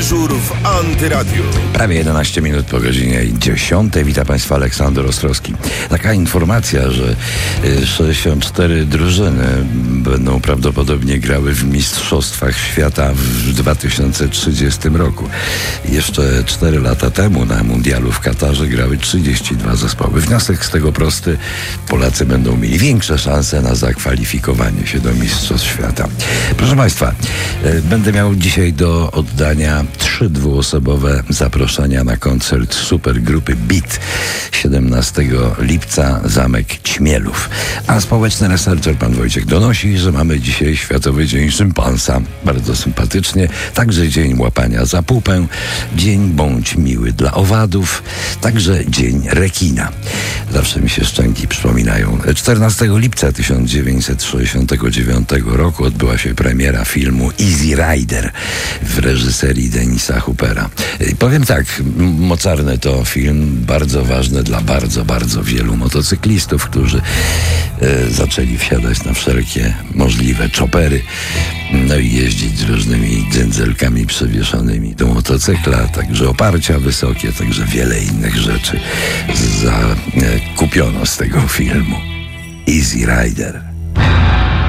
Dyżur w Antyradiu. Prawie 11 minut po godzinie 10. Witam Państwa, Aleksander Ostrowski. Taka informacja, że 64 drużyny będą prawdopodobnie grały w Mistrzostwach Świata w 2030 roku. Jeszcze 4 lata temu na Mundialu w Katarze grały 32 zespoły. Wniosek z tego prosty: Polacy będą mieli większe szanse na zakwalifikowanie się do Mistrzostw Świata. Proszę Państwa, będę miał dzisiaj do oddania 3 dwuosobowe zaproszenia na koncert supergrupy Beat 17 lipca, Zamek Ćmielów. A społeczny researcher pan Wojciech donosi, że mamy dzisiaj Światowy Dzień Szympansa. Bardzo sympatycznie. Także Dzień Łapania za pupę, Dzień Bądź Miły dla Owadów, także Dzień Rekina. Zawsze mi się szczęki przypominają. 14 lipca 1969 roku odbyła się premiera filmu Easy Rider w reżyserii Denisa Hoopera. Powiem tak, mocarny to film, bardzo ważny dla bardzo wielu motocyklistów, którzy zaczęli wsiadać na wszelkie możliwe chopery, no i jeździć z różnymi dzędzelkami przewieszonymi do motocykla, także oparcia wysokie, także wiele innych rzeczy zakupiono z tego filmu. Easy Rider.